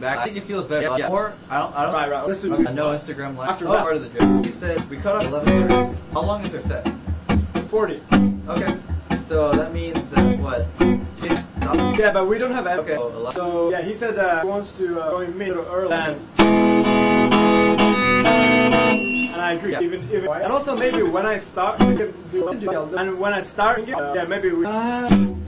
I think it feels better. Yeah. Or I don't. Right. Listen. Okay. No Instagram live. After part of the joke. He said we cut off 11:30. How long is our set? 40. Okay. So that means what? Yeah, but we don't have. Okay. So yeah, he said he wants to go in mid or early. And I agree. Yeah. Even and also maybe when I start, we can do and when I start, yeah, maybe we.